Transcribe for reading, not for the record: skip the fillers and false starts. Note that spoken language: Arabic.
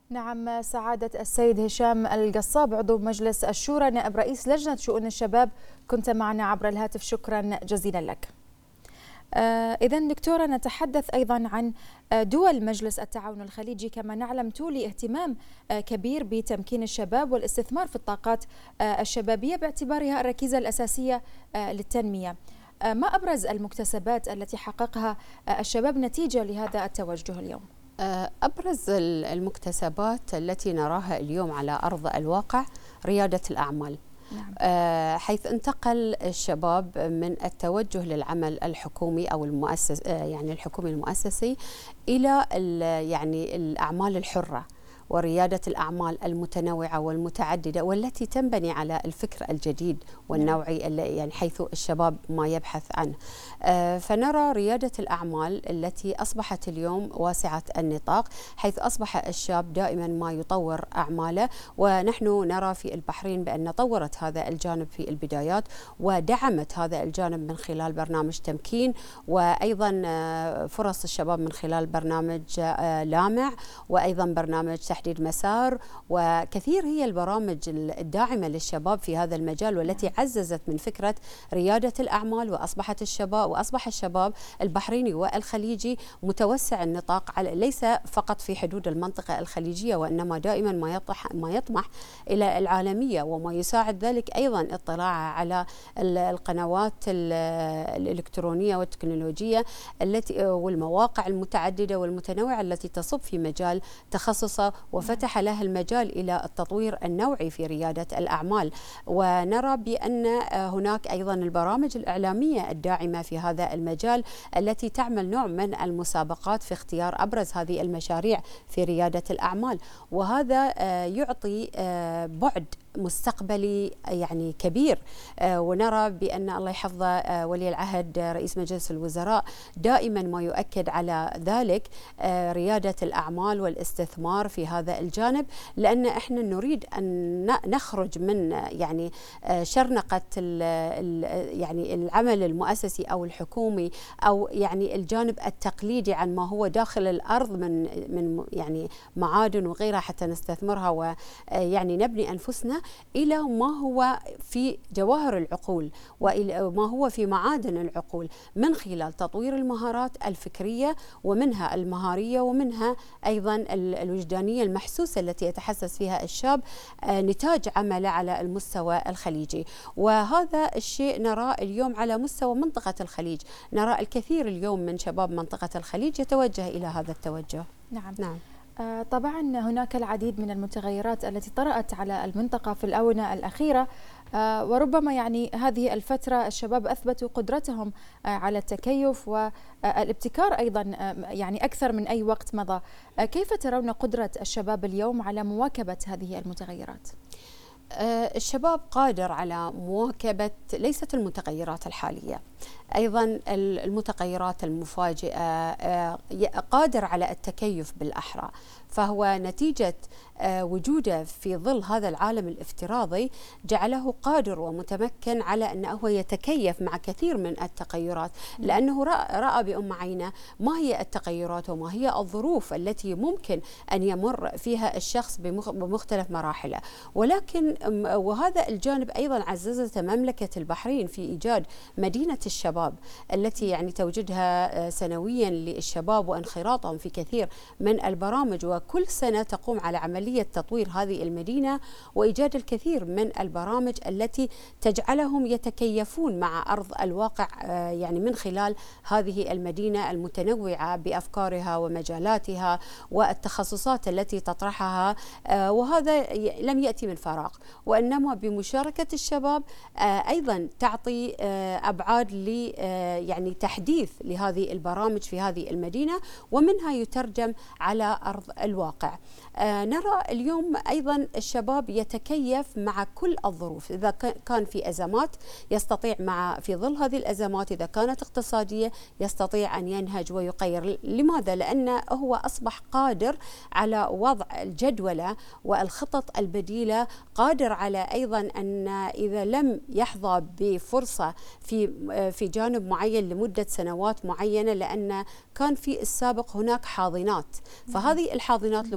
نعم، سعادة السيد هشام القصاب عضو مجلس الشورى نائب رئيس لجنة شؤون الشباب، كنت معنا عبر الهاتف، شكرا جزيلا لك. إذن دكتورة، نتحدث أيضا عن دول مجلس التعاون الخليجي. كما نعلم تولي اهتمام كبير بتمكين الشباب والاستثمار في الطاقات الشبابية باعتبارها الركيزة الأساسية للتنمية. ما أبرز المكتسبات التي حققها الشباب نتيجة لهذا التوجه اليوم؟ أبرز المكتسبات التي نراها اليوم على أرض الواقع ريادة الأعمال. نعم. حيث انتقل الشباب من التوجه للعمل الحكومي أو المؤسس يعني الحكومي المؤسسي إلى يعني الأعمال الحرة وريادة الأعمال المتنوعة والمتعددة والتي تنبني على الفكر الجديد والنوعي يعني حيث الشباب ما يبحث عنه. فنرى ريادة الأعمال التي أصبحت اليوم واسعة النطاق، حيث أصبح الشاب دائما ما يطور أعماله، ونحن نرى في البحرين بأن طورت هذا الجانب في البدايات ودعمت هذا الجانب من خلال برنامج تمكين، وأيضا فرص الشباب من خلال برنامج لامع، وأيضا برنامج تحديد مسار، وكثير هي البرامج الداعمة للشباب في هذا المجال والتي عززت من فكرة ريادة الأعمال. وأصبح الشباب البحريني والخليجي متوسع النطاق، ليس فقط في حدود المنطقة الخليجية، وإنما دائما ما يطمح إلى العالمية، وما يساعد ذلك أيضا اطلاعه على القنوات الإلكترونية والتكنولوجية والمواقع المتعددة والمتنوعة التي تصب في مجال تخصصه، وفتح له المجال إلى التطوير النوعي في ريادة الأعمال. ونرى بأن هناك أيضا البرامج الإعلامية الداعمة في هذا المجال التي تعمل نوع من المسابقات في اختيار أبرز هذه المشاريع في ريادة الأعمال، وهذا يعطي بعد مستقبلي يعني كبير. ونرى بأن الله يحفظه ولي العهد رئيس مجلس الوزراء دائما ما يؤكد على ذلك، ريادة الأعمال والاستثمار في هذا الجانب، لأن احنا نريد أن نخرج من يعني شرنقة يعني العمل المؤسسي أو الحكومي، أو يعني الجانب التقليدي عن ما هو داخل الأرض من يعني معادن وغيرها حتى نستثمرها ويعني نبني أنفسنا، إلى ما هو في جواهر العقول وإلى ما هو في معادن العقول، من خلال تطوير المهارات الفكرية ومنها المهارية ومنها أيضا الوجدانية المحسوسة التي يتحسس فيها الشاب نتاج عمله على المستوى الخليجي. وهذا الشيء نراه اليوم على مستوى منطقة الخليج، نرى الكثير اليوم من شباب منطقة الخليج يتوجه إلى هذا التوجه. نعم. طبعا هناك العديد من المتغيرات التي طرأت على المنطقة في الآونة الأخيرة، وربما يعني هذه الفترة الشباب أثبتوا قدرتهم على التكيف والابتكار أيضا يعني أكثر من أي وقت مضى. كيف ترون قدرة الشباب اليوم على مواكبة هذه المتغيرات؟ الشباب قادر على مواكبة ليست المتغيرات الحالية، أيضا المتغيرات المفاجئة، قادر على التكيف بالأحرى. فهو نتيجة وجوده في ظل هذا العالم الافتراضي جعله قادر ومتمكن على أنه يتكيف مع كثير من التغيرات، لأنه رأى بأم عينه ما هي التغيرات وما هي الظروف التي ممكن أن يمر فيها الشخص بمختلف مراحله. ولكن وهذا الجانب أيضا عززته مملكة البحرين في إيجاد مدينة الشباب التي يعني توجدها سنويا للشباب وانخراطهم في كثير من البرامج، وكل سنة تقوم على عملية تطوير هذه المدينة وإيجاد الكثير من البرامج التي تجعلهم يتكيفون مع أرض الواقع، يعني من خلال هذه المدينة المتنوعة بأفكارها ومجالاتها والتخصصات التي تطرحها. وهذا لم يأتي من فراغ، وإنما بمشاركة الشباب أيضا تعطي أبعاد يعني تحديث لهذه البرامج في هذه المدينة، ومنها يترجم على أرض الواقع. نرى اليوم أيضا الشباب يتكيف مع كل الظروف، إذا كان في أزمات يستطيع في ظل هذه الأزمات، إذا كانت اقتصادية يستطيع أن ينهج ويقير. لماذا؟ لأنه هو أصبح قادر على وضع الجدولة والخطط البديلة، قادر على أيضا أن إذا لم يحظى بفرصة في جانب معين لمدة سنوات معينة، لأن كان في السابق هناك حاضنات، فهذه الحاضنات